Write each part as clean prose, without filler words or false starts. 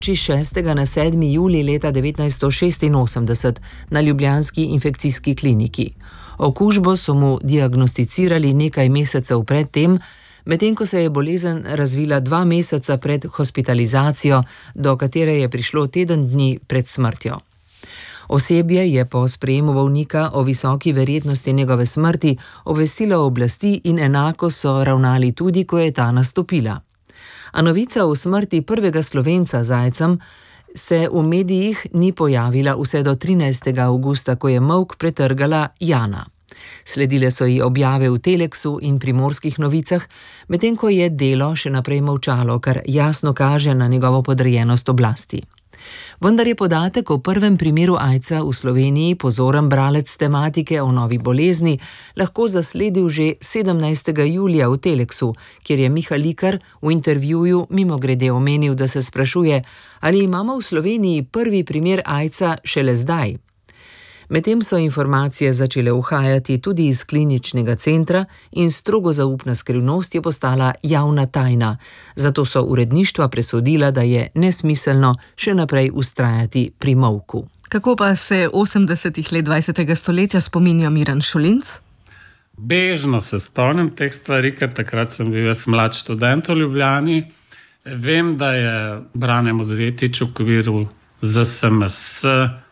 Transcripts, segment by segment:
6. na 7. julij leta 1986 na ljubljanski infekcijski kliniki. Okužbo so mu diagnosticirali nekaj mesecev pred tem, medtem ko se je bolezen razvila 2 meseca pred hospitalizacijo, do katere je prišlo teden dni pred smrtjo. Osebje je po sprejemu bolnika o visoki verjetnosti njegove smrti obvestilo oblasti in enako so ravnali tudi, ko je ta nastopila. A novica o smrti prvega Slovenca z aidsom se v medijih ni pojavila vse do 13. avgusta, ko je molk pretrgala Jana. Sledile so ji objave v Teleksu in Primorskih novicah, medtem ko je Delo še naprej molčalo, kar jasno kaže na njegovo podrejenost oblasti. Vendar je podatek o prvem primeru aidsa v Sloveniji pozoren bralec tematike o novi bolezni lahko zasledil že 17. julija v Teleksu, kjer je Miha Likar v intervjuju mimogrede omenil, da se sprašuje, ali imamo v Sloveniji prvi primer aidsa šele zdaj. Medtem so informacije začele uhajati tudi iz kliničnega centra in strogo zaupna skrivnost je postala javna tajna. Zato so uredništva presodila, da je nesmiselno še naprej vztrajati pri molku. Kako pa se 80. let 20. stoletja spominja Miran Šolinc? Bežno se spomnim teh stvari, ker takrat sem bil jaz mlad študent v Ljubljani. Vem, da je Brane Mozetič v okviru ZSMS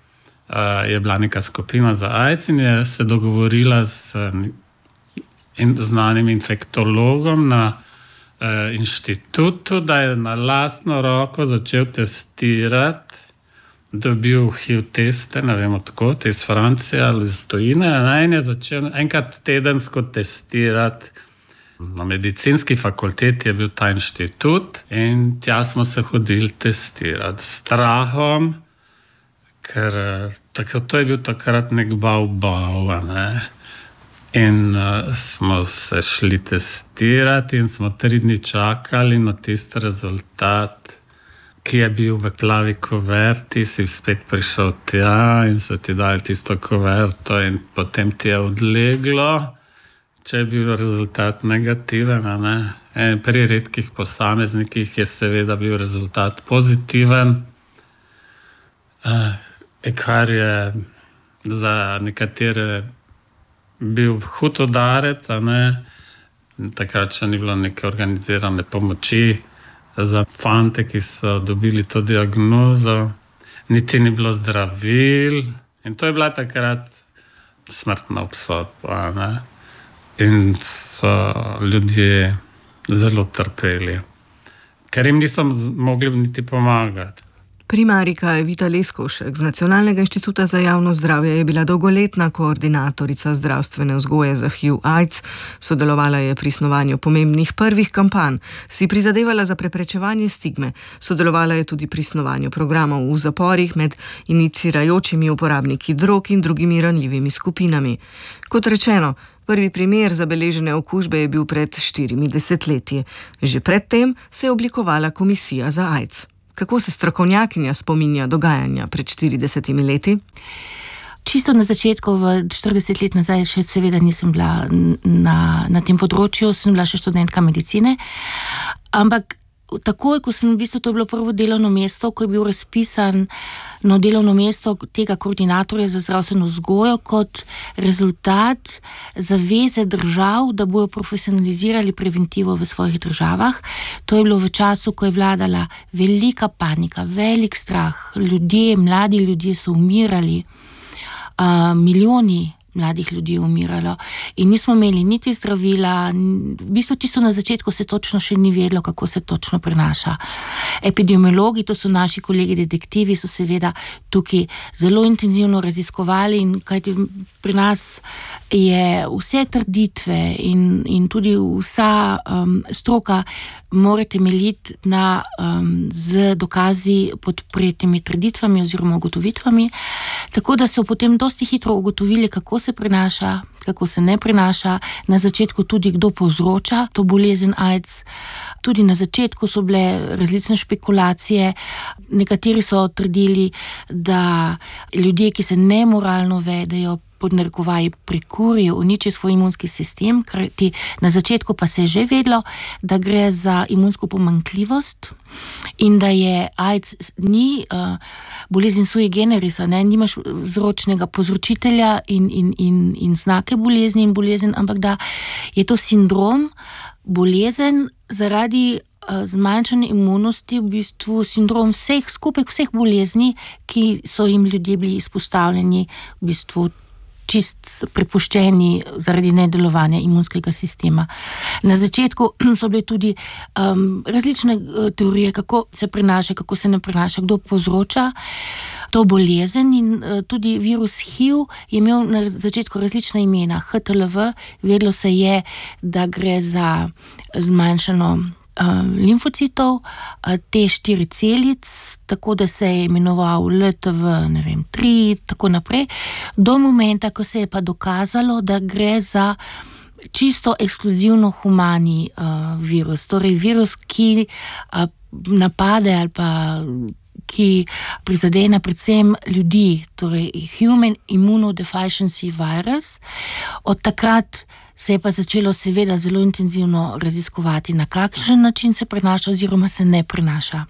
je bila neka skupina za AIDS in je se dogovorila z znanim infektologom na inštitutu, da je na lastno roko začel testirati, dobil HIV teste, ne vem odkot, iz Francije ali iz tujine, in je začel enkrat tedensko testirati. Na medicinski fakulteti je bil ta inštitut in tja smo se hodili testirati s strahom, ker to je bil takrat nek bav, ne? In smo se šli testirati in smo 3 dni čakali na tisti rezultat, ki je bil v plavi kuverti, si spet prišel tja in so ti dali tisto kuverto in potem ti je odleglo, če je bil rezultat negativen, ne? Pri redkih posameznikih je seveda bil rezultat pozitiven, kar je za nekatere bil hud udarec, ne? Takrat še ni bilo neke organizirane pomoči za fante, ki so dobili to diagnozo, niti ni bilo zdravil in to je bila takrat smrtna obsodba, ne? In so ljudje zelo trpeli, ker jim niso mogli niti pomagati. Primarika Evita Leskovšek z Nacionalnega inštituta za javno zdravje je bila dolgoletna koordinatorica zdravstvene vzgoje za HIV/AIDS, sodelovala je pri snovanju pomembnih prvih kampanj, si prizadevala za preprečevanje stigme, sodelovala je tudi pri snovanju programov v zaporih med inicirajočimi uporabniki drog in drugimi ranljivimi skupinami. Kot rečeno, prvi primer zabeležene okužbe je bil pred 4 desetletji. Že predtem se je oblikovala komisija za AIDS. Kako se strokovnjakinja spominja dogajanja pred 40 leti? Čisto na začetku, v 40 let nazaj, še seveda nisem bila na tem področju, sem bila še študentka medicine, ampak takoj, ko sem v bistvu to bilo prvo delovno mesto, ko je bil razpisan delovno mesto tega koordinatorja za zdravstveno vzgojo kot rezultat zaveze držav, da bojo profesionalizirali preventivo v svojih državah. To je bilo v času, ko je vladala velika panika, velik strah. Mladi ljudje so umirali, milijoni mladih ljudi je umiralo in nismo imeli niti zdravila, v bistvu čisto na začetku se točno še ni vedelo, kako se točno prenaša. Epidemiologi, to so naši kolegi detektivi, so seveda tukaj zelo intenzivno raziskovali in kajti pri nas je vse trditve in tudi vsa stroka mora temeljiti z dokazi podpretimi trditvami oziroma ugotovitvami, tako da so potem dosti hitro ugotovili, kako se prenaša, kako se ne prenaša, na začetku tudi kdo povzroča to bolezen AIDS. Tudi na začetku so bile različne špekulacije, nekateri so trdili, da ljudje, ki se nemoralno vedejo, pod narekovaji prekurijo, uniči svoj imunski sistem, ker na začetku pa se je že vedlo, da gre za imunsko pomanjkljivost in da je AIDS ni bolezen sui generis, nimaš vzročnega povzročitelja in znake bolezni in bolezen, ampak da je to sindrom, bolezen zaradi zmanjšane imunosti, v bistvu sindrom skupek vseh bolezni, ki so jim ljudje bili izpostavljeni, v bistvu čist prepuščeni zaradi nedelovanja imunskega sistema. Na začetku so bile tudi različne teorije, kako se prenaša, kako se ne prenaša, kdo povzroča to bolezen in tudi virus HIV je imel na začetku različna imena. HTLV, vedelo se je, da gre za zmanjšano limfocitov, T4 celic, tako da se je imenoval LTV, 3, tako naprej, do momenta, ko se je pa dokazalo, da gre za čisto ekskluzivno humani virus, torej virus, ki napade ali pa ki prizadene predvsem ljudi, torej Human Immunodeficiency Virus. Od takrat se je pa začelo seveda zelo intenzivno raziskovati, na kakšen način se prenaša oziroma se ne prenaša.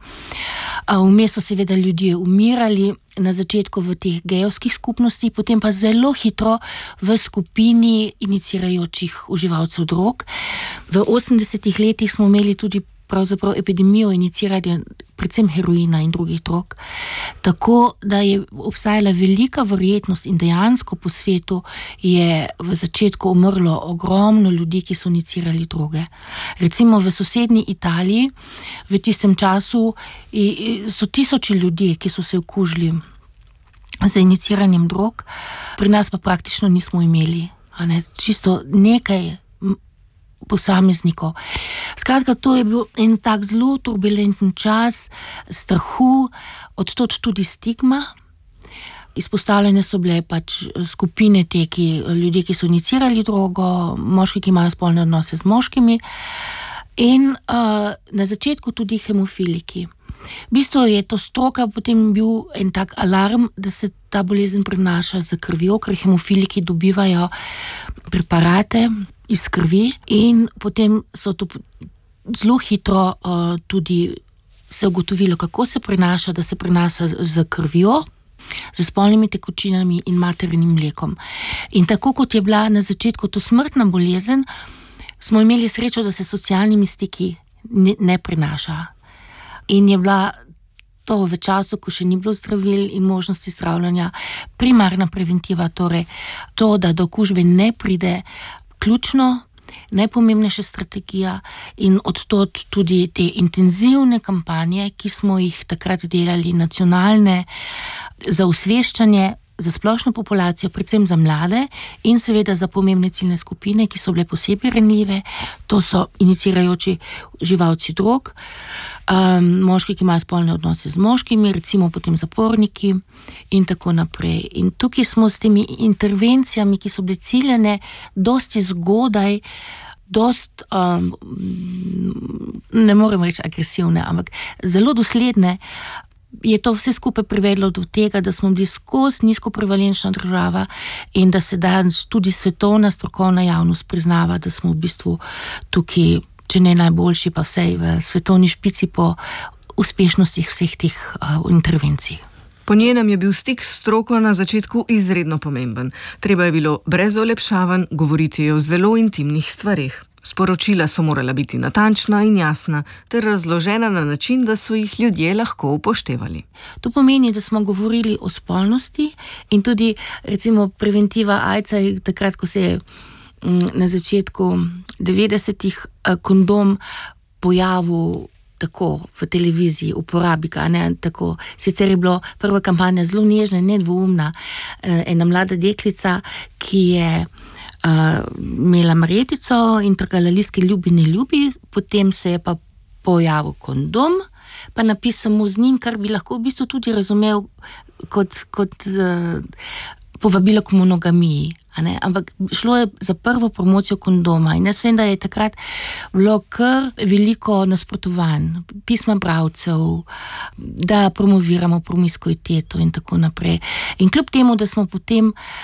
Vmes so seveda ljudje umirali, na začetku v teh gejevskih skupnosti, potem pa zelo hitro v skupini inicirajočih uživalcev drog. V 80-ih letih smo imeli tudi pravzaprav epidemijo iniciranja predvsem heroina in drugih drog, tako da je obstajala velika verjetnost in dejansko po svetu je v začetku umrlo ogromno ljudi, ki so inicirali droge. Recimo v sosednji Italiji v tistem času so tisoči ljudi, ki so se okužili z iniciranjem drog, pri nas pa praktično nismo imeli, čisto nekaj posameznikov. Skratka, to je bil en tak zelo turbulenten čas strahu, odtod tudi stigma. Izpostavljene so bile pač skupine ljudje, ki so inicirali drogo, moški, ki imajo spolne odnose z moškimi in na začetku tudi hemofiliki. V bistvu je to stroka potem bil en tak alarm, da se ta bolezen prenaša z krvjo, ker hemofiliki dobivajo preparate iz krvi in potem so to zelo hitro tudi se ugotovilo, kako se prenaša, da se prenaša z krvjo, z spolnimi tekočinami in materinim mlekom. In tako kot je bila na začetku to smrtna bolezen, smo imeli srečo, da se socialnimi stiki ne prenaša. In je bila to v času, ko še ni bilo zdravil in možnosti zdravljenja, primarna preventiva, torej to, da do okužbe ne pride, ključno, najpomembnejša strategija in odtod tudi te intenzivne kampanje, ki smo jih takrat delali, nacionalne, za osveščanje, za splošno populacijo, predvsem za mlade in seveda za pomembne ciljne skupine, ki so bile posebej ranljive, to so inicirajoči uživalci drog, moški, ki imajo spolne odnose z moškimi, recimo potem zaporniki in tako naprej. In tukaj smo s temi intervencijami, ki so bile ciljene dosti zgodaj, ne morem reči agresivne, ampak zelo dosledne, je to vse skupaj privedlo do tega, da smo bili skozi nizkoprevalenčna država in da se danes tudi svetovna strokovna javnost priznava, da smo v bistvu tukaj, če ne najboljši, pa vsej v svetovni špici po uspešnosti vseh teh intervencij. Po njenem je bil stik s stroko na začetku izredno pomemben. Treba je bilo brez olepšavanj govoriti o zelo intimnih stvareh. Sporočila so morala biti natančna in jasna ter razložena na način, da so jih ljudje lahko upoštevali. To pomeni, da smo govorili o spolnosti in tudi recimo preventiva AIDS-a je takrat, ko se je na začetku 90-ih kondom pojavil tako v televiziji, uporabi ga, tako. Sicer je bila prva kampanja zelo nežna, nedvoumna, ena mlada deklica, ki je imela marjetico in trgala listke ljubi, ne ljubi, potem se je pa pojavil kondom, pa napisal z njim, kar bi lahko v bistvu tudi razumel kot povabilo k monogamiji. Ampak šlo je za prvo promocijo kondoma in jaz vem, da je takrat bilo kar veliko nasprotovanj, pisma bralcev, da promoviramo promiskuiteto in tako naprej. In kljub temu, da smo potem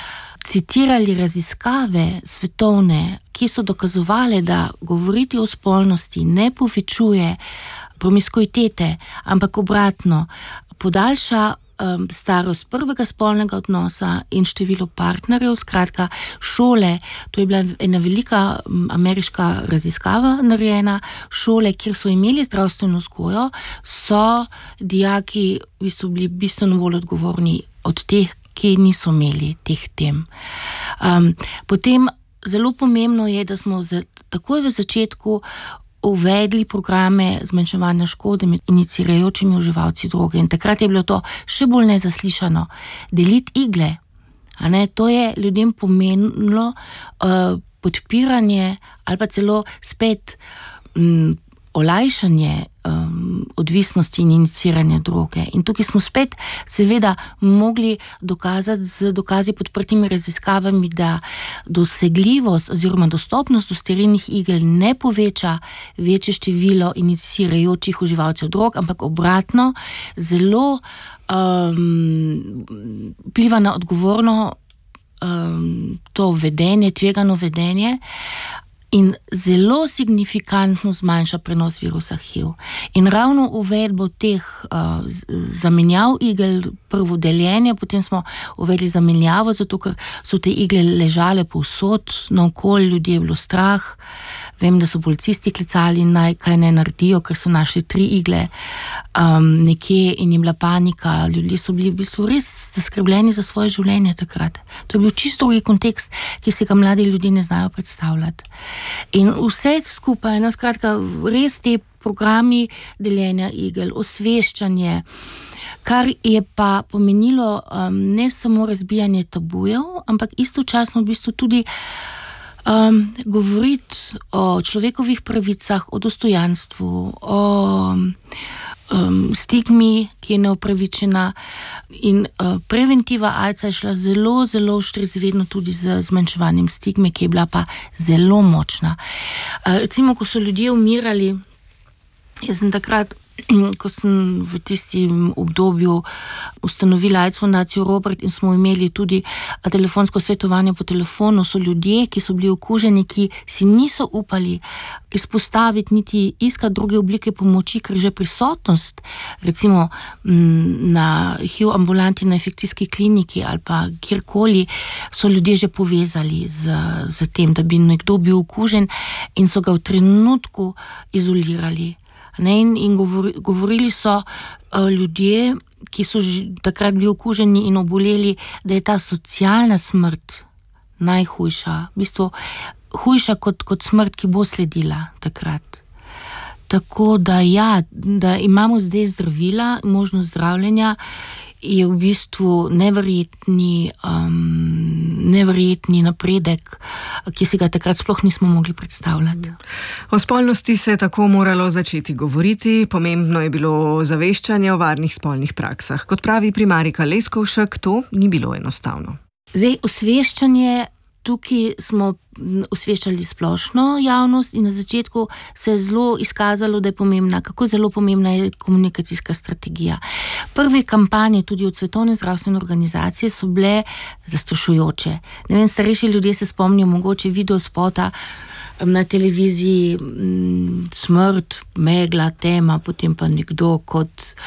citirali raziskave svetovne, ki so dokazovali, da govoriti o spolnosti ne povečuje promiskuitete, ampak obratno, podaljša starost prvega spolnega odnosa in število partnerjev. Skratka, šole, to je bila ena velika ameriška raziskava narejena, šole, kjer so imeli zdravstveno vzgojo, so dijaki bili bistveno bolj odgovorni od teh, ki niso imeli teh tem. Potem zelo pomembno je, da smo takoj v začetku uvedli programe zmanjševanja škode med inicirajočimi uživalci droge. In takrat je bilo to še bolj nezaslišano. Deliti igle. To je ljudem pomenilo podpiranje ali pa celo spet olajšanje odvisnosti in iniciranja droge. In tukaj smo spet seveda mogli dokazati z dokazi podprtimi raziskavami, da dosegljivost oziroma dostopnost do sterilnih igel ne poveča večje število inicirajočih uživalcev drog, ampak obratno, zelo vpliva na odgovorno to vedenje, tvegano vedenje, in zelo signifikantno zmanjša prenos virusa HIV. In ravno uvedbo teh zamenjav igel, prvo deljenje, potem smo uvedli zamenjavo, zato ker so te igle ležale povsod, naokoli ljudi je bilo strah. Vem, da so policisti klicali, kaj naj naredijo, ker so našli 3 igle nekje in je bila panika. Ljudje so bili v bistvu res zaskrbljeni za svoje življenje takrat. To je bil čisto drugi kontekst, ki se ga mladi ljudje ne znajo predstavljati. In vse skupaj, skratka, res te programi deljenja igel, osveščanje, kar je pa pomenilo ne samo razbijanje tabujev, ampak istočasno v bistvu tudi govoriti o človekovih pravicah, o dostojanstvu, o stigmi, ki je neupravičena, in preventiva AIDS-a je šla zelo, zelo vedno tudi z zmanjševanjem stigme, ki je bila pa zelo močna. Recimo, ko so ljudje umirali, jaz sem takrat, ko sem v tistem obdobju ustanovila AIDS fundacijo Robert in smo imeli tudi telefonsko svetovanje po telefonu, so ljudje, ki so bili okuženi, ki si niso upali izpostaviti niti iskati druge oblike pomoči, ker že prisotnost recimo na HIV ambulanti na infekcijski kliniki ali pa kjerkoli so ljudje že povezali z tem, da bi nekdo bil okužen in so ga v trenutku izolirali. In govorili so ljudje, ki so takrat bili okuženi in oboleli, da je ta socialna smrt najhujša, v bistvu hujša kot smrt, ki bo sledila takrat. Tako da da imamo zdaj zdravila, možnost zdravljenja, je v bistvu neverjetni napredek, ki si ga takrat sploh nismo mogli predstavljati. O spolnosti se je tako moralo začeti govoriti, pomembno je bilo zaveščanje o varnih spolnih praksah. Kot pravi primarika Leskovšek, to ni bilo enostavno. Zdaj, osveščanje, tukaj smo osveščali splošno javnost in na začetku se je zelo izkazalo, da je pomembna, kako zelo pomembna je komunikacijska strategija. Prve kampanje tudi od Svetovne zdravstvene organizacije so bile zastrašujoče. Ne vem, starejši ljudje se spomnijo mogoče videospota na televiziji, smrt, megla, tema, potem pa nekdo kot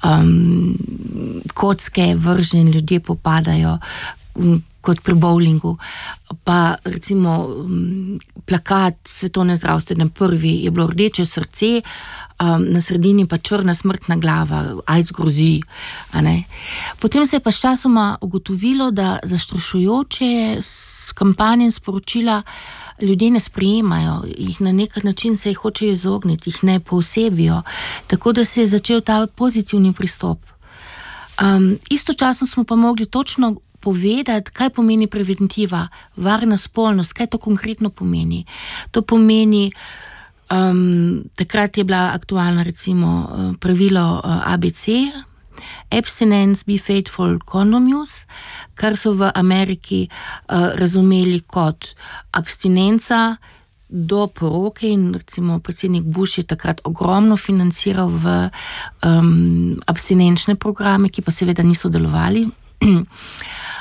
kocke vržen, ljudje popadajo, kot pri bowlingu. Pa recimo plakat Svetovne zdravstvene, prvi je bilo rdeče srce, na sredini pa črna smrtna glava, AIDS grozi. Potem se je pa s časoma ugotovilo, da zastrašujoče kampanje in sporočila ljudje ne sprejemajo, jih na nek način se jih hočejo izogniti, jih ne poosebijo. Tako da se je začel ta pozitivni pristop. Istočasno smo pa mogli točno povedati, kaj pomeni preventiva, varna spolnost, kaj to konkretno pomeni. To pomeni, takrat je bila aktualna recimo pravilo ABC, abstinence, be faithful, condom use, kar so v Ameriki razumeli kot abstinenca do poroke in recimo predsednik Bush je takrat ogromno financiral v abstinenčne programe, ki pa seveda niso delovali.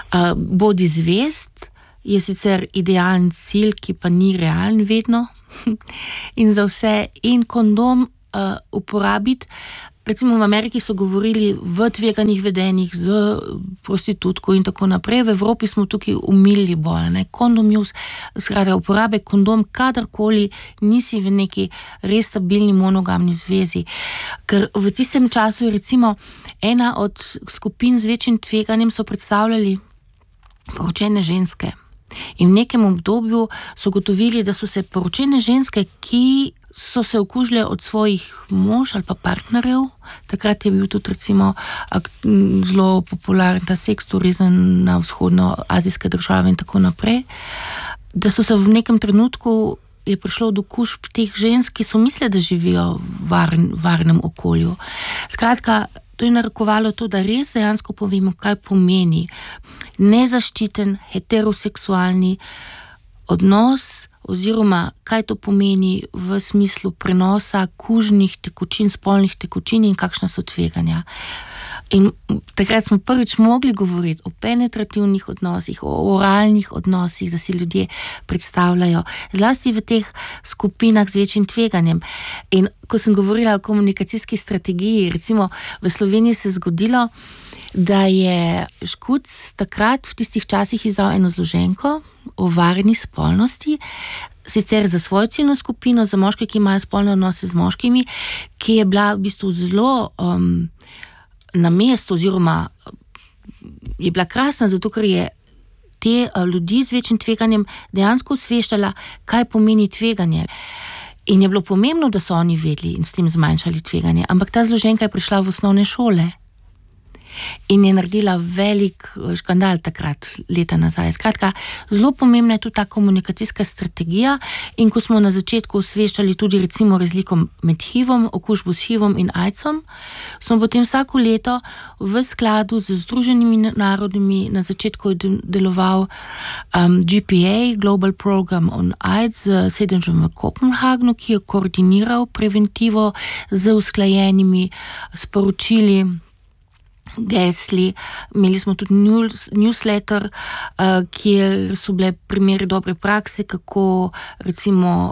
Bodi zvest je sicer idealen cilj, ki pa ni realen vedno. In za vse in kondom uporabiti. Recimo v Ameriki so govorili v tveganih vedenjih z prostitutko in tako naprej. V Evropi smo tukaj umili bolj. Kondom use, skratka, uporabe kondom kadarkoli nisi v neki res stabilni monogamni zvezi. Ker v tistem času je recimo ena od skupin z večjim tveganjem so predstavljali poročene ženske. In v nekem obdobju so gotovili, da so se poročene ženske, ki so se okužile od svojih mož ali pa partnerjev, takrat je bil tudi recimo zelo popularen ta seks turizem na vzhodnoazijske države in tako naprej, da so se v nekem trenutku je prišlo do okužb teh žensk, ki so mislili, da živijo v varnem okolju. Skratka, to je narekovalo to, da res dejansko povemo, kaj pomeni nezaščiten heteroseksualni odnos, oziroma kaj to pomeni v smislu prenosa kužnih tekočin, spolnih tekočin in kakšna so tveganja. In takrat smo prvič mogli govoriti o penetrativnih odnosih, o oralnih odnosih, da si ljudje predstavljajo, zlasti v teh skupinah z večjim tveganjem. In ko sem govorila o komunikacijski strategiji, recimo v Sloveniji se je zgodilo, da je Škuc takrat v tistih časih izdal eno zloženko o varni spolnosti, sicer za svojo ciljno skupino, za moške, ki imajo spolne odnose z moškimi, ki je bila v bistvu zelo na mestu, oziroma je bila krasna, zato ker je te ljudi z večjim tveganjem dejansko osveščala, kaj pomeni tveganje. In je bilo pomembno, da so oni vedeli in s tem zmanjšali tveganje. Ampak ta zloženka je prišla v osnovne šole in je naredila velik škandal takrat, leta nazaj. Skratka, zelo pomembna je tudi ta komunikacijska strategija in ko smo na začetku osveščali tudi recimo razliko med HIV-om, okužbo s HIV-om in AIDS-om, smo potem vsako leto v skladu z Združenimi narodami, na začetku je deloval GPA, Global Program on AIDS, z sedežem v Kopenhagnu, ki je koordiniral preventivo z usklajenimi sporočili, gesli. Imeli smo tudi newsletter, kjer so bile primeri dobre prakse, kako recimo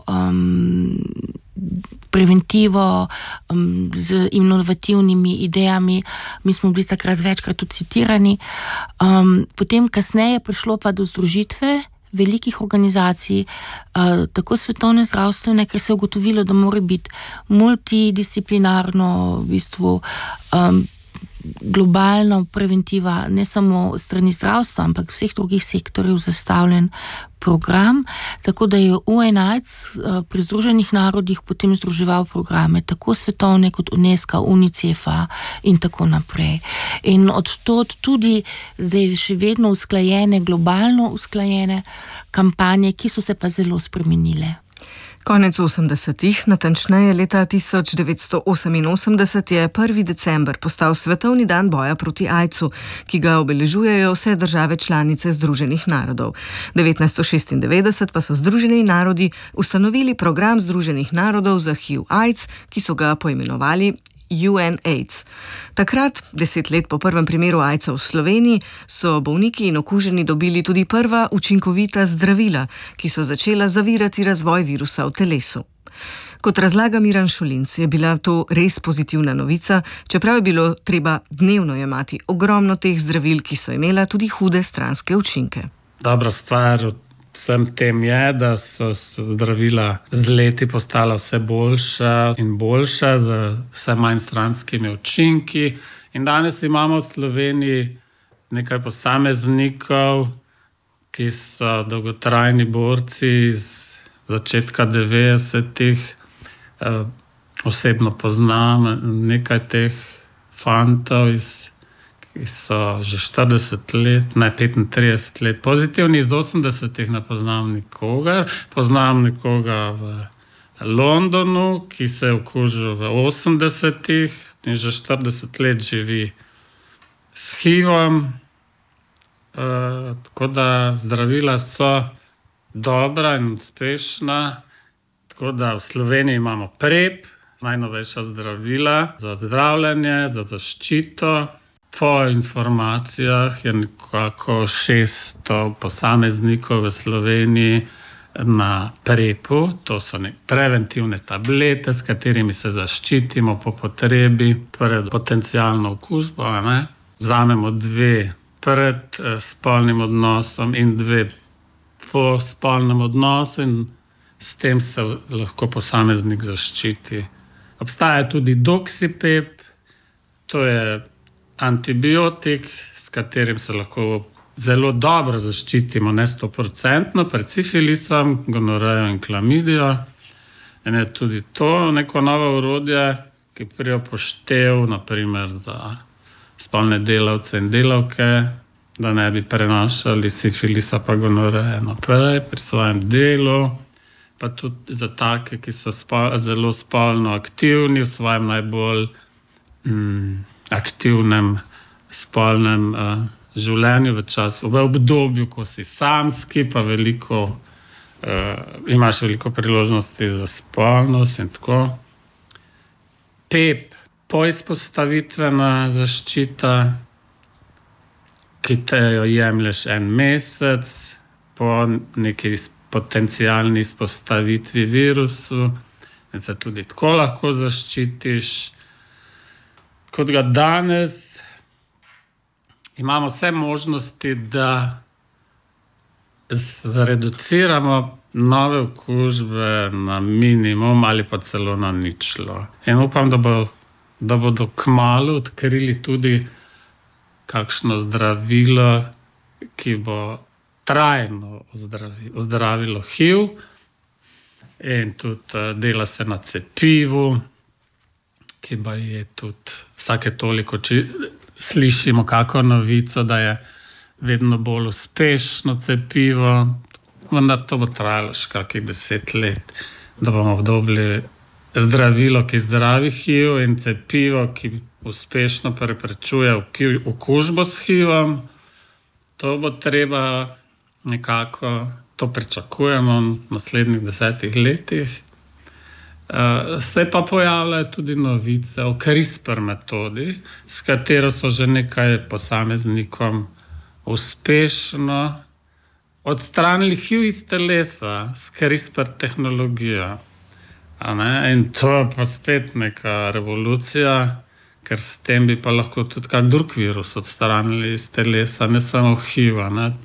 preventivo z inovativnimi idejami. Mi smo bili takrat večkrat tudi citirani. Potem kasneje prišlo pa do združitve velikih organizacij, tako svetovne zdravstvene, ker se je ugotovilo, da mora biti multidisciplinarno v bistvu globalna preventiva, ne samo strani zdravstva, ampak vseh drugih sektorjev zastavljen program, tako da je UNAIDS pri Združenih narodih potem združeval programe, tako svetovne kot UNESCO, UNICEF-a in tako naprej. In od tod tudi zdaj še vedno usklajene, globalno usklajene kampanje, ki so se pa zelo spremenile. Konec 80-ih, natančneje leta 1988, je 1. december postal svetovni dan boja proti AIDS-u, ki ga obeležujejo vse države članice Združenih narodov. 1996 pa so Združeni narodi ustanovili program Združenih narodov za HIV-AIDS, ki so ga poimenovali UNAIDS. Takrat, 10 let po prvem primeru AIDS-a v Sloveniji, so bolniki in okuženi dobili tudi prva učinkovita zdravila, ki so začela zavirati razvoj virusa v telesu. Kot razlaga Miran Šulinc, je bila to res pozitivna novica, čeprav je bilo treba dnevno jemati ogromno teh zdravil, ki so imela tudi hude stranske učinke. Dobra stvar vsem tem je, da so zdravila z leti postala vse boljša in boljša, z vse manj stranskimi učinki. In danes imamo v Sloveniji nekaj posameznikov, ki so dolgotrajni borci iz začetka 90-ih. Osebno poznam nekaj teh fantov, ki so že 40 let, ne 35 let pozitivni, iz 80-ih ne poznam nikogar. Poznam nekoga v Londonu, ki se je okužil v 80-ih in že 40 let živi s HIV-om. Tako da zdravila so dobra in uspešna. Tako da v Sloveniji imamo PrEP, najnovejša zdravila za zdravljenje, za zaščito. Po informacijah je nekako 600 posameznikov v Sloveniji na PrEP-u, to so preventivne tablete, s katerimi se zaščitimo po potrebi pred potencialno okužbo. Vzamemo 2 pred spolnim odnosom in 2 po spolnem odnosu in s tem se lahko posameznik zaščiti. Obstaja tudi Doxipep, to je antibiotik, s katerim se lahko zelo dobro zaščitimo, ne 100%, pred sifilisom, gonorejo in klamidijo. In je tudi to neko novo orodje, ki pride v poštev, naprimer za spolne delavce in delavke, da ne bi prenašali sifilisa pa gonoreje naprej pri svojem delu, pa tudi za take, ki so zelo spolno aktivni v svojem najbolj aktivnem spolnem življenju v obdobju, ko si samski, pa imaš veliko priložnosti za spolnost in tako. PEP, poizpostavitvena zaščita, ki te jo jemlješ 1 mesec po neki potencialni izpostavitvi virusu in se tudi tako lahko zaščitiš. Kot ga danes imamo vse možnosti, da zreduciramo nove okužbe na minimum ali pa celo na ničlo. In upam, da bodo kmalu odkrili tudi kakšno zdravilo, ki bo trajno ozdravilo HIV, in tudi dela se na cepivu, ki pa je tudi vsake toliko, če slišimo kako novico, da je vedno bolj uspešno cepivo, vendar to bo trajalo še kakih 10 let, da bomo dobili zdravilo, ki zdravi HIV, in cepivo, ki uspešno preprečuje okužbo s HIV-om. To bo treba nekako, to pričakujemo v naslednjih 10 letih. Se pa pojavljajo tudi novice o CRISPR metodi, s katero so že nekaj posameznikom uspešno odstranili HIV iz telesa s CRISPR tehnologijo. In to je pa spet neka revolucija, ker s tem bi pa lahko tudi kak drug virus odstranili iz telesa, ne samo HIV.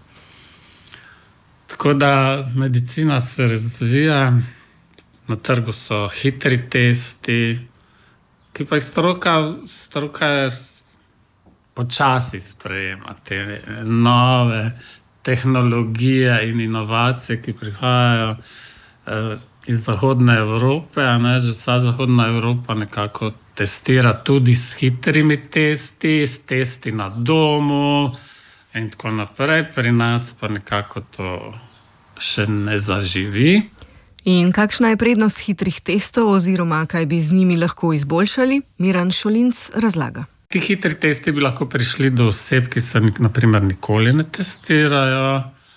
Tako da medicina se razvija, na trgu so hitri testi, ki pa jih stroka počasi sprejema te nove tehnologije in inovacije, ki prihajajo iz Zahodne Evrope. Že vsa Zahodna Evropa nekako testira tudi s hitrimi testi, s testi na domu in tako naprej. Pri nas pa nekako to še ne zaživi. In kakšna je prednost hitrih testov oziroma kaj bi z njimi lahko izboljšali? Miran Šolinc razlaga. Ti hitri testi bi lahko prišli do oseb, ki se naprimer nikoli ne testirajo,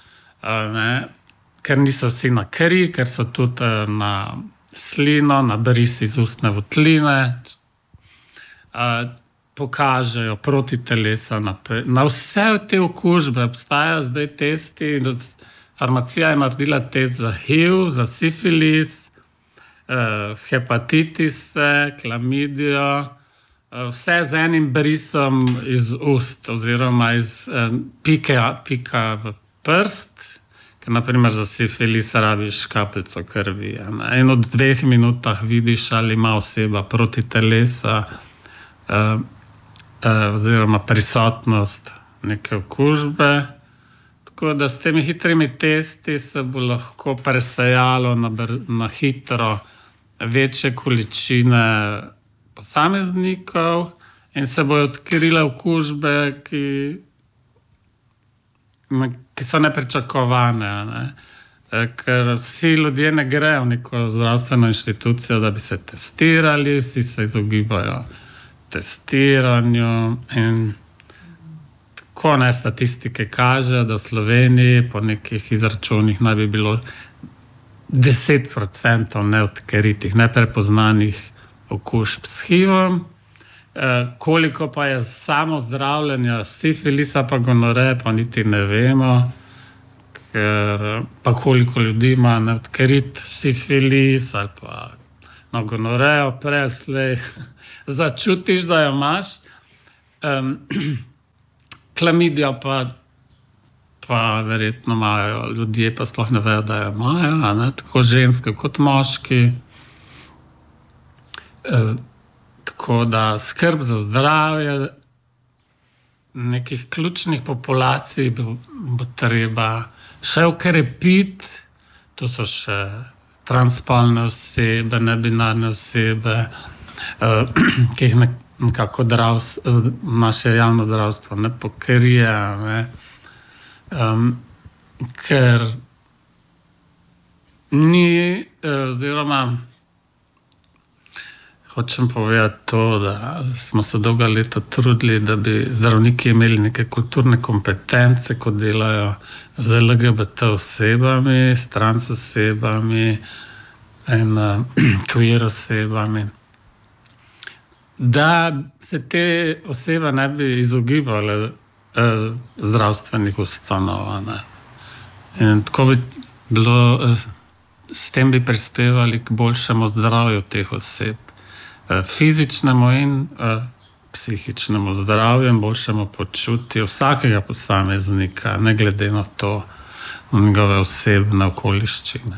ker niso vsi na kri, ker so tudi na slino, na bris iz ustne votline, pokažejo protitelesa na vse te okužbe. Obstajajo zdaj testi, farmacija je naredila test za HIV, za sifilis, hepatitise, klamidijo, vse z enim brisom iz ust oziroma iz pika v prst, ker naprimer za sifilis rabiš kapljico krvi. In v 2 minutah vidiš, ali ima oseba protitelesa oziroma prisotnost neke okužbe. Tako da s temi hitrimi testi se bo lahko presejalo na hitro večje količine posameznikov in se bojo odkrile okužbe, ki so nepričakovane. Ker vsi ljudje ne grejo v neko zdravstveno inštitucijo, da bi se testirali, vsi se izogibajo testiranju in tako statistike kažejo, da v Sloveniji po nekih izračunih naj bi bilo 10% neodkritih, neprepoznanih okužb s HIV-om Koliko pa je samo zdravljenja sifilisa pa gonoreje, pa niti ne vemo, pa koliko ljudi ima neodkrit sifilis ali pa gonorejo, preslej začutiš, da jo imaš. Klamidijo pa verjetno imajo ljudje, pa sploh ne vejo, da jo imajo, tako ženske kot moški. Tako da skrb za zdravje nekih ključnih populacij bo treba še ukrepiti. To so še transspolne osebe, nebinarne osebe, ki jih nekako naše javno zdravstvo ne pokrije, ker ni, oziroma hočem povedati to, da smo se dolga leta trudili, da bi zdravniki imeli neke kulturne kompetence, ko delajo z LGBT osebami, s trans osebami in queer osebami. Da se te osebe ne bi izogibale zdravstvenih ustanov. In tako bi bilo, s tem bi prispevali k boljšemu zdravju teh oseb. Fizičnemu in psihičnemu zdravju in boljšemu počutju vsakega posameznika, ne glede na to, na njegove osebne okoliščine.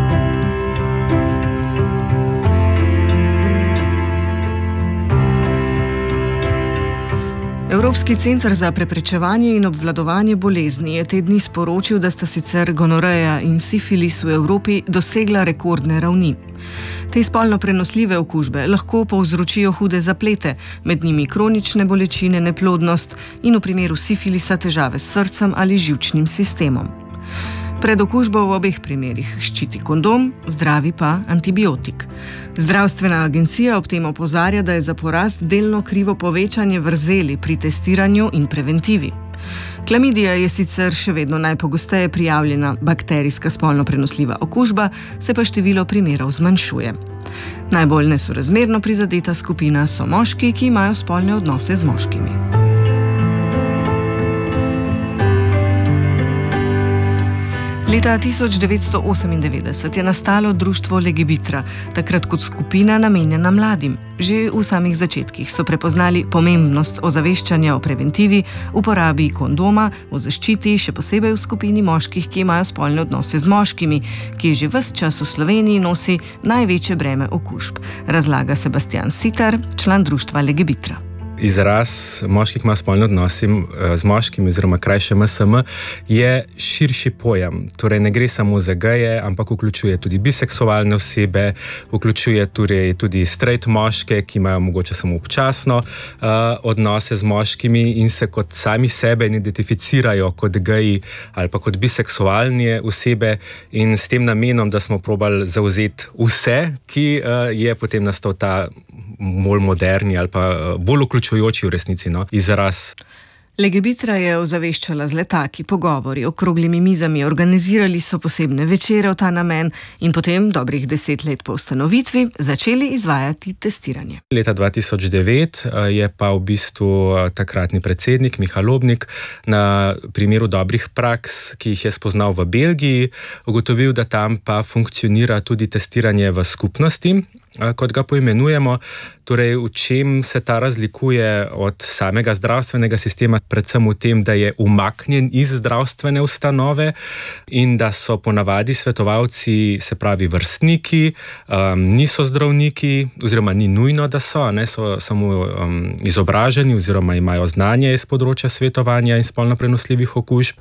Evropski center za preprečevanje in obvladovanje bolezni je te dni sporočil, da sta sicer gonoreja in sifilis v Evropi dosegla rekordne ravni. Te spolno prenosljive okužbe lahko povzročijo hude zaplete, med njimi kronične bolečine, neplodnost in v primeru sifilisa težave s srcem ali živčnim sistemom. Pred okužbo v obeh primerih ščiti kondom, zdravi pa antibiotik. Zdravstvena agencija ob tem opozarja, da je za porast delno krivo povečanje vrzeli pri testiranju in preventivi. Klamidija je sicer še vedno najpogosteje prijavljena bakterijska spolno prenosljiva okužba, se pa število primerov zmanjšuje. Najbolj nesorazmerno prizadeta skupina so moški, ki imajo spolne odnose z moškimi. Leta 1998 je nastalo društvo Legebitra, takrat kot skupina namenjena mladim. Že v samih začetkih so prepoznali pomembnost ozaveščanja o preventivi, uporabi kondoma, o zaščiti, še posebej v skupini moških, ki imajo spolne odnose z moškimi, ki že ves čas v Sloveniji nosi največje breme okužb, razlaga Sebastian Sitar, član društva Legebitra. Izraz moških ima spolne odnose z moškimi oziroma krajše MSM je širši pojem. Torej ne gre samo za geje, ampak vključuje tudi biseksualne osebe, vključuje tudi straight moške, ki imajo mogoče samo občasno odnose z moškimi in se kot sami sebe identificirajo kot geji ali pa kot biseksualne osebe in s tem namenom, da smo probali zauzeti vse, ki je potem nastal ta bolj moderni ali pa bolj vključujoči v resnici izraz. Legebitra je ozaveščala z letaki, pogovori, okroglimi mizami, organizirali so posebne večere v ta namen in potem, dobrih 10 let po ustanovitvi, začeli izvajati testiranje. Leta 2009 je pa v bistvu takratni predsednik Miha Lobnik na primeru dobrih praks, ki jih je spoznal v Belgiji, ugotovil, da tam pa funkcionira tudi testiranje v skupnosti, kot ga poimenujemo. Torej, v čem se ta razlikuje od samega zdravstvenega sistema, predvsem v tem, da je umaknjen iz zdravstvene ustanove in da so ponavadi svetovalci, se pravi vrstniki, niso zdravniki, oziroma ni nujno, da so samo izobraženi oziroma imajo znanje iz področja svetovanja in spolno prenosljivih okužb.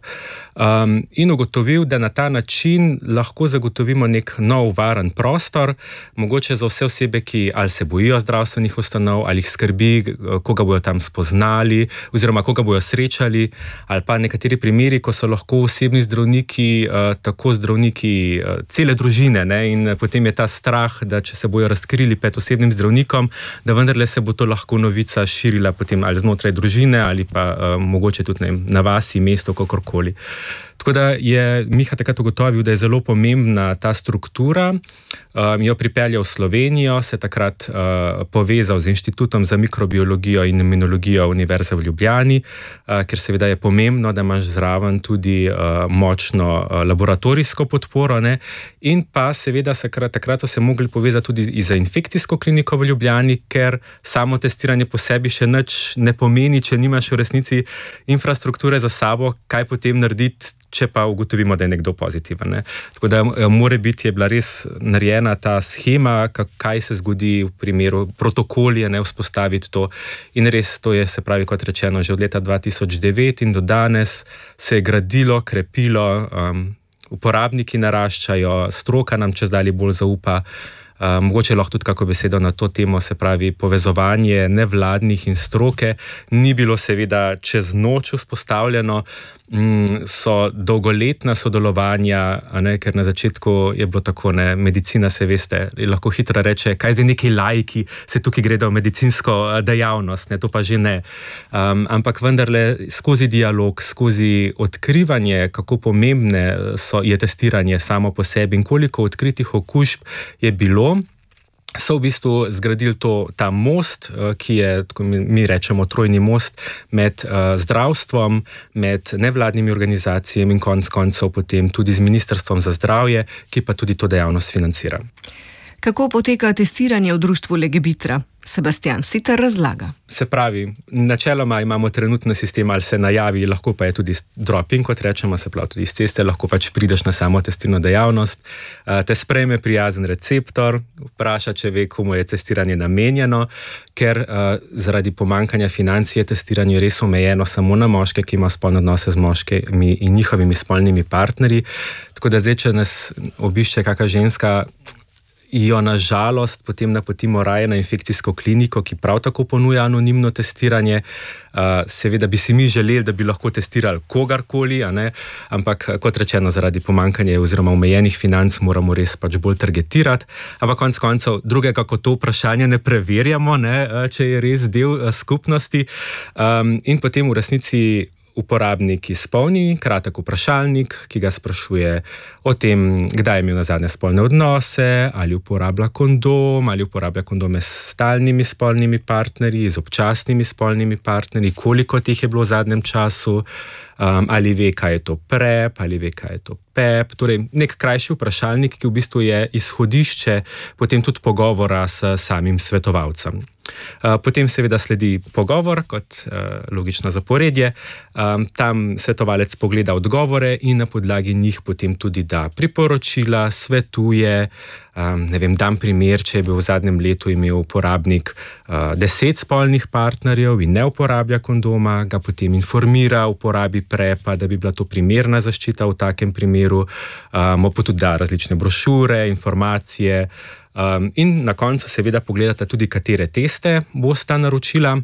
In ugotovil, da na ta način lahko zagotovimo nek nov varen prostor, mogoče za vse osebe, ki ali se bojijo zdravstvenih ustanov, ali jih skrbi, koga bojo tam spoznali, oziroma koga bojo srečali, ali pa nekateri primeri, ko so lahko osebni zdravniki, tako zdravniki cele družine, in potem je ta strah, da če se bojo razkrili pred osebnim zdravnikom, da vendarle se bo to lahko novica širila potem ali znotraj družine, ali pa mogoče tudi na vasi, mestu, kakorkoli. Tako da je Miha takrat ugotovil, da je zelo pomembna ta struktura, jo pripeljal v Slovenijo, se takrat povezal z Inštitutom za mikrobiologijo in imunologijo Univerze v Ljubljani, ker seveda je pomembno, da imaš zraven tudi močno laboratorijsko podporo, ne? In pa seveda takrat so se mogli povezati tudi za infekcijsko kliniko v Ljubljani, ker samo testiranje po sebi še nič ne pomeni, če nimaš v resnici infrastrukture za sabo, kaj potem narediti, če pa ugotovimo, da je nekdo pozitiven. Ne? Tako da morebiti je bila res narejena ta schema, kaj se zgodi v primeru protokolije, ne vzpostaviti to. In res to je, se pravi, kot rečeno, že od leta 2009 in do danes se je gradilo, krepilo, uporabniki naraščajo, stroka nam čezdalje bolj zaupa. Mogoče lahko tudi kako besedo na to temo, se pravi povezovanje nevladnih in stroke, ni bilo seveda čez noč vzpostavljeno, so dolgoletna sodelovanja, ne, ker na začetku je bilo tako, ne, medicina, se veste, lahko hitro reče, kaj zdaj neki laiki, se tukaj gredo v medicinsko dejavnost, ne, to pa že ne. Ampak vendarle skozi dialog, skozi odkrivanje, kako pomembne je testiranje samo po sebi in koliko odkritih okužb je bilo, so v bistvu zgradili ta most, ki je, tako mi rečemo, trojni most med zdravstvom, med nevladnimi organizacijami in konec koncev potem tudi z Ministrstvom za zdravje, ki pa tudi to dejavnost financira. Kako poteka testiranje v društvu Legebitra? Sebastian Siter razlaga. Se pravi, načeloma imamo trenutno sistem, ali se najavi, lahko pa je tudi drop-in, kot rečemo, se pravi tudi iz ceste, lahko pač prideš na samo testirno dejavnost, te sprejme prijazen receptor, vpraša, če ve, komu je testiranje namenjeno, ker zaradi pomankanja financ je testiranje res omejeno samo na moške, ki ima spolne odnose z moškimi in njihovimi spolnimi partnerji. Tako da zdaj, če nas obišče kakšna ženska, jo na žalost potem napotimo raje na infekcijsko kliniko, ki prav tako ponuja anonimno testiranje. Seveda bi si mi želeli, da bi lahko testirali kogarkoli, a ne? Ampak kot rečeno, zaradi pomankanja oziroma omejenih financ moramo res pač bolj targetirati. Ampak konec koncev drugega kot to vprašanje ne preverjamo, ne? Če je res del skupnosti. In potem v resnici uporabnik izpolni kratek vprašalnik, ki ga sprašuje o tem, kdaj je imel nazadnje spolne odnose, ali uporablja kondom, ali uporablja kondome s stalnimi spolnimi partnerji, z občasnimi spolnimi partnerji, koliko teh je bilo v zadnjem času, ali ve, kaj je to PrEP, ali ve, kaj je to PEP. Torej, nek krajši vprašalnik, ki v bistvu je izhodišče potem tudi pogovora s samim svetovalcem. Potem seveda sledi pogovor kot logično zaporedje. Tam svetovalec pogleda odgovore in na podlagi njih potem tudi da priporočila, svetuje. Ne vem, dam primer, če je bil v zadnjem letu imel uporabnik 10 spolnih partnerjev in ne uporablja kondoma, ga potem informira o uporabi PrEP-a, da bi bila to primerna zaščita v takem primeru, mu pa tudi da različne brošure, informacije. In na koncu seveda pogledate tudi, katere teste bosta naročila.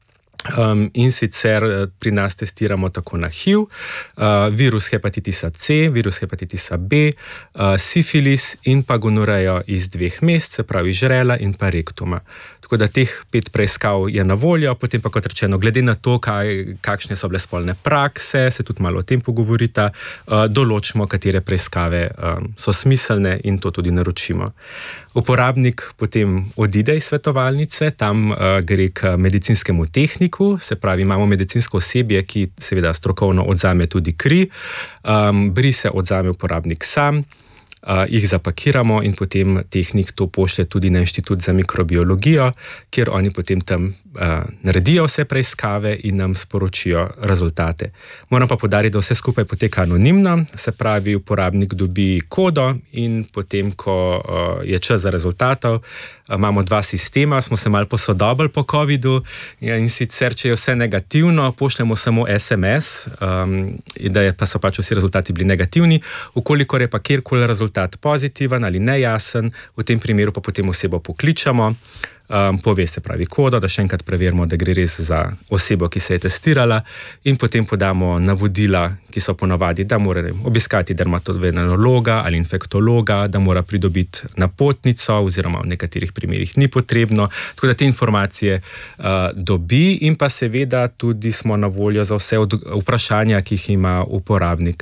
In sicer pri nas testiramo tako na HIV, virus hepatitisa C, virus hepatitisa B, sifilis in pa gonorejo iz 2 mest, se pravi žrela in pa rektuma. Tako da teh 5 preiskav je na voljo, potem pa kot rečeno, glede na to, kakšne so bile spolne prakse, se tudi malo o tem pogovorita, določimo, katere preiskave so smiselne in to tudi naročimo. Uporabnik potem odide iz svetovalnice, tam gre k medicinskemu tehniku, se pravi, imamo medicinsko osebje, ki seveda strokovno odzame tudi kri, brise odzame uporabnik sam, jih zapakiramo in potem tehnik to pošlje tudi na Inštitut za mikrobiologijo, kjer oni potem tam naredijo vse preiskave in nam sporočijo rezultate. Moram pa poudariti, da vse skupaj poteka anonimno, se pravi, uporabnik dobi kodo in potem, ko je čas za rezultatov, imamo 2 sistema, smo se malo posodobili po covidu in sicer, če je vse negativno, pošljemo samo SMS, da pa so pač vsi rezultati bili negativni, ukolikor je pa kjerkoli rezultat pozitiven ali nejasen, v tem primeru pa potem osebo pokličamo, pove se pravi kodo, da še enkrat preverimo, da gre res za osebo, ki se je testirala in potem podamo navodila, ki so ponavadi, da mora obiskati dermatovenerologa ali infektologa, da mora pridobiti napotnico oziroma v nekaterih primerih ni potrebno, tako da te informacije dobi in pa seveda tudi smo na voljo za vse vprašanja, ki jih ima uporabnik.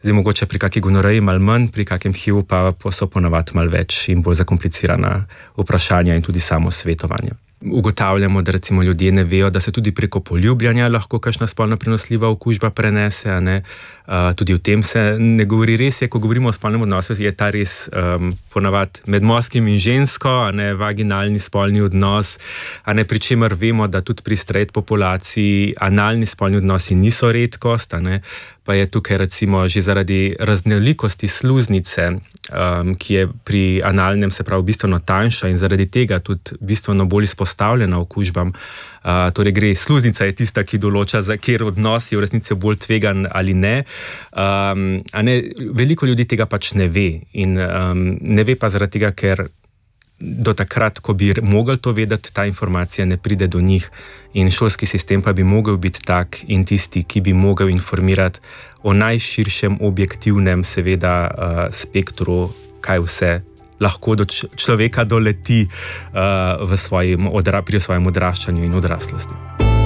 Zdaj mogoče pri kakšni gonoreji malo manj, pri kakšnem HIV-u pa so ponavadi malo več in bolj zakomplicirana vprašanja in tudi samo svetovanje. Ugotavljamo, da recimo ljudje ne vejo, da se tudi preko poljubljanja lahko kakšna spolno prenosljiva okužba prenese. Tudi o tem se ne govori. Res je, ko govorimo o spolnem odnosu, je ta res ponavadi med moškim in žensko, vaginalni spolni odnos, pri čemer vemo, da tudi pri straight populaciji analni spolni odnosi niso redkost, pa je tukaj recimo že zaradi raznolikosti sluznice, ki je pri analnem se pravi bistveno tanjša in zaradi tega tudi bistveno bolj izpostavljena okužbam. Torej sluznica je tista, ki določa, za kjer odnos je v resnici bolj tvegan ali ne. Veliko ljudi tega pač ne ve in ne ve pa zaradi tega, ker do takrat, ko bi mogli to vedeti, ta informacija ne pride do njih in šolski sistem pa bi mogel biti tak in tisti, ki bi mogel informirati o najširšem objektivnem seveda spektru, kaj vse lahko do človeka doleti pri svojem odraščanju in odraslosti.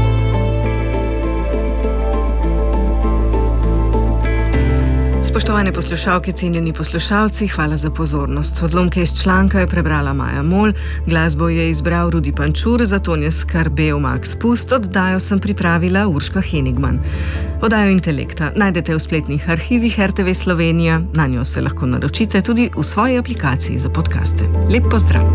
Spoštovane poslušalke, cenjeni poslušalci, hvala za pozornost. Odlomke iz članka je prebrala Maja Mol, glasbo je izbral Rudi Pančur, za ton je skrbel Max Pust, oddajo sem pripravila Urška Henigman. Oddajo Intelekta najdete v spletnih arhivih RTV Slovenija, na njo se lahko naročite tudi v svoji aplikaciji za podcaste. Lep pozdrav!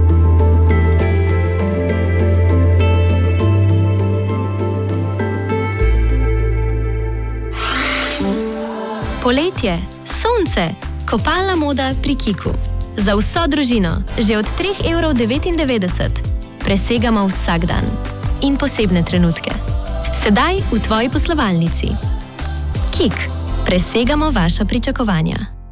Poletje, sonce, kopalna moda pri Kiku. Za vso družino, že od 3,99 €. Presegamo vsak dan in posebne trenutke. Sedaj v tvoji poslovalnici. Kik, presegamo vaša pričakovanja.